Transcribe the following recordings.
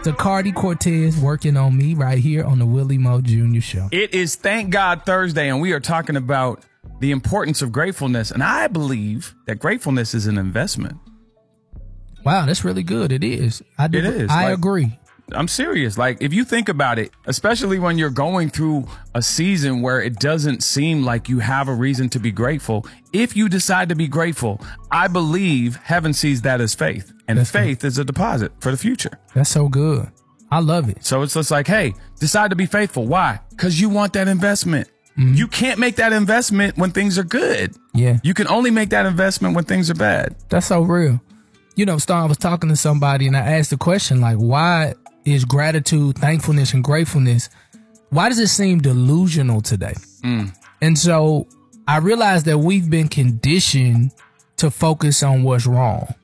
Zacardi Cortez working on me right here on the Willie Moe Jr. Show. It is Thank God Thursday, and we are talking about the importance of gratefulness. And I believe that gratefulness is an investment. Wow, that's really good. It is. It is. I agree. I'm serious. Like, if you think about it, especially when you're going through a season where it doesn't seem like you have a reason to be grateful, if you decide to be grateful, I believe heaven sees that as faith. And that's faith good. Is a deposit for the future. That's so good. I love it. So it's just like, hey, decide to be faithful. Why? Because you want that investment. Mm-hmm. You can't make that investment when things are good. Yeah. You can only make that investment when things are bad. That's so real. You know, Star, I was talking to somebody and I asked the question, like, why is gratitude, thankfulness, and gratefulness, why does it seem delusional today? And so I realized that we've been conditioned to focus on what's wrong.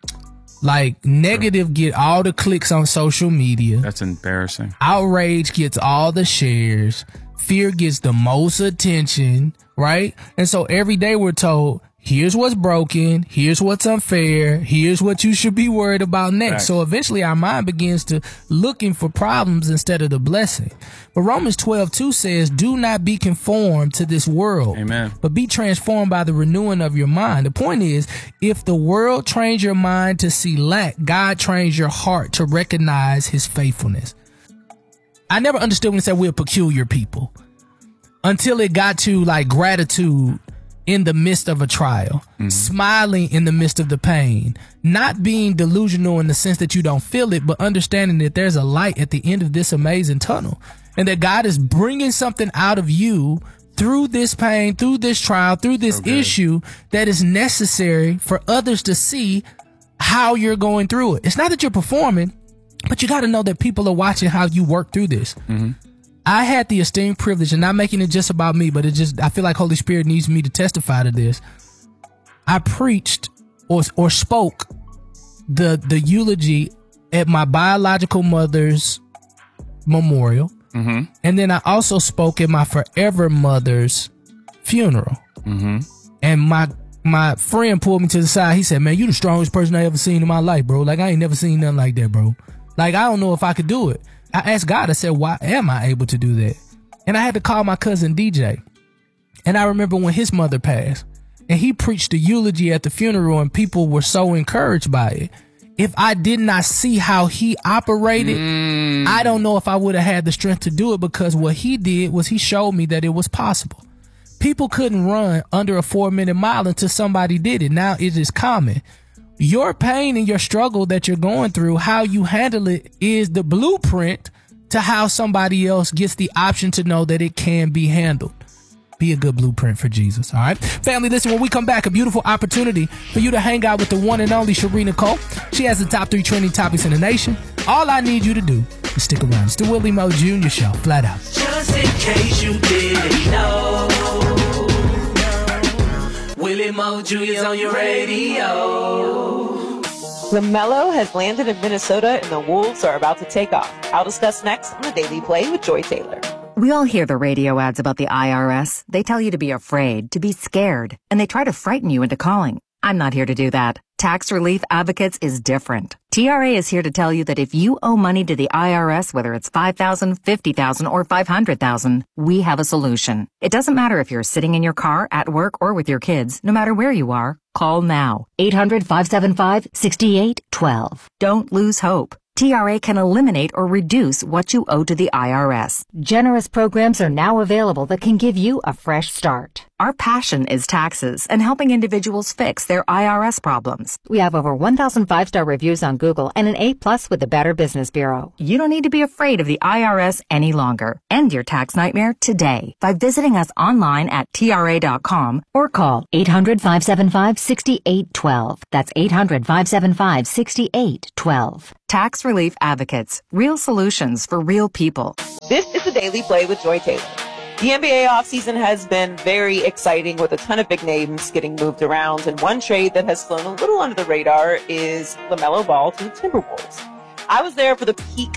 Like, negative get all the clicks on social media. That's embarrassing. Outrage gets all the shares. Fear gets the most attention, right? And so every day we're told, here's what's broken, here's what's unfair, here's what you should be worried about next. Right. So eventually our mind begins to looking for problems instead of the blessing. But Romans 12:2 says, do not be conformed to this world, Amen. But be transformed by the renewing of your mind. The point is, if the world trains your mind to see lack, God trains your heart to recognize his faithfulness. I never understood when it said we're peculiar people until it got to like gratitude in the midst of a trial, smiling in the midst of the pain, not being delusional in the sense that you don't feel it, but understanding that there's a light at the end of this amazing tunnel and that God is bringing something out of you through this pain, through this trial, through this issue that is necessary for others to see how you're going through it. It's not that you're performing, but you got to know that people are watching how you work through this. I had the esteemed privilege, and not making it just about me, but I feel like Holy Spirit needs me to testify to this. I preached or spoke the eulogy at my biological mother's memorial. And then I also spoke at my forever mother's funeral. And my friend pulled me to the side. He said, man, you the strongest person I ever seen in my life, bro. Like, I ain't never seen nothing like that, bro. Like, I don't know if I could do it. I asked God, I said, why am I able to do that? And I had to call my cousin DJ. And I remember when his mother passed and he preached the eulogy at the funeral and people were so encouraged by it. If I did not see how he operated, I don't know if I would have had the strength to do it, because what he did was he showed me that it was possible. People couldn't run under a 4-minute mile until somebody did it. Now it is common. Your pain and your struggle that you're going through, how you handle it is the blueprint to how somebody else gets the option to know that it can be handled. Be a good blueprint for Jesus. All right. Family, listen, when we come back, a beautiful opportunity for you to hang out with the one and only Sharina Cole. She has the top 3 trending topics in the nation. All I need you to do is stick around. It's the Willie Moe Jr. Show, flat out. Just in case you didn't know, Willie Moe Jr.'s on your radio. LaMelo has landed in Minnesota and the Wolves are about to take off. I'll discuss next on The Daily Play with Joy Taylor. We all hear the radio ads about the IRS. They tell you to be afraid, to be scared, and they try to frighten you into calling. I'm not here to do that. Tax Relief Advocates is different. TRA is here to tell you that if you owe money to the IRS, whether it's $5,000, $50,000, or $500,000, we have a solution. It doesn't matter if you're sitting in your car, at work, or with your kids. No matter where you are, call now. 800-575-6812. Don't lose hope. TRA can eliminate or reduce what you owe to the IRS. Generous programs are now available that can give you a fresh start. Our passion is taxes and helping individuals fix their IRS problems. We have over 1,000 5-star reviews on Google and an A+ with the Better Business Bureau. You don't need to be afraid of the IRS any longer. End your tax nightmare today by visiting us online at TRA.com or call 800-575-6812. That's 800-575-6812. Tax Relief Advocates. Real solutions for real people. This is The Daily Play with Joy Taylor. The NBA offseason has been very exciting with a ton of big names getting moved around, and one trade that has flown a little under the radar is LaMelo Ball to the Timberwolves. I was there for the peak